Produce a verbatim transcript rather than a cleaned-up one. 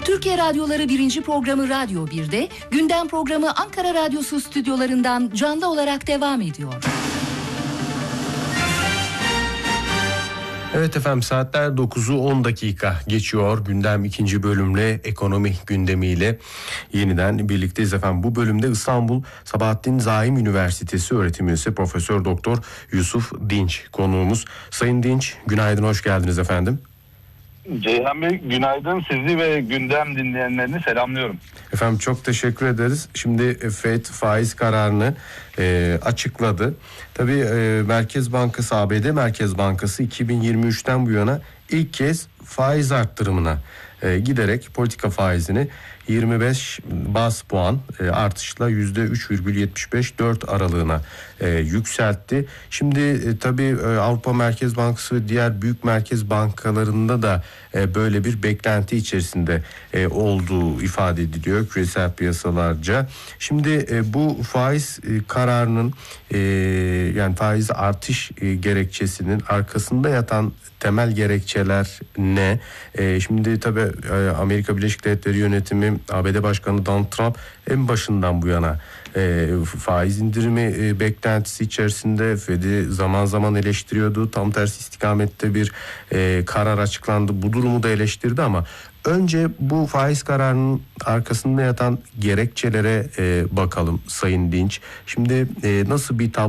Türkiye Radyoları birinci programı Radyo bir'de, gündem programı Ankara Radyosu stüdyolarından canlı olarak devam ediyor. Evet efendim, saatler dokuzu on dakika geçiyor. Gündem ikinci bölümle, ekonomi gündemiyle yeniden birlikteyiz efendim. Bu bölümde İstanbul Sabahattin Zaim Üniversitesi öğretim üyesi Profesör Doktor Yusuf Dinç konuğumuz. Sayın Dinç, günaydın, hoş geldiniz efendim. Ceyhan Bey, günaydın, sizi ve gündem dinleyenlerini selamlıyorum. Efendim çok teşekkür ederiz. Şimdi F E D faiz kararını e, açıkladı. Tabii e, Merkez Bankası, A B D Merkez Bankası iki bin yirmi üçten bu yana ilk kez faiz arttırımına e, giderek politika faizini yirmi beş baz puan e, artışla yüzde üç virgül yetmiş beş dört aralığına e, yükseltti. Şimdi e, tabii e, Avrupa Merkez Bankası ve diğer büyük merkez bankalarında da e, böyle bir beklenti içerisinde e, olduğu ifade ediliyor küresel piyasalarca. Şimdi e, bu faiz e, kararının e, yani faiz artış e, gerekçesinin arkasında yatan temel gerekçeler ne? E, şimdi tabii e, Amerika Birleşik Devletleri yönetimi, A B D Başkanı Donald Trump en başından bu yana e, faiz indirimi e, beklentisi içerisinde F E D'i zaman zaman eleştiriyordu. Tam tersi istikamette bir e, karar açıklandı. Bu durumu da eleştirdi ama önce bu faiz kararının arkasında yatan gerekçelere e, bakalım Sayın Dinç. Şimdi e, nasıl bir tablo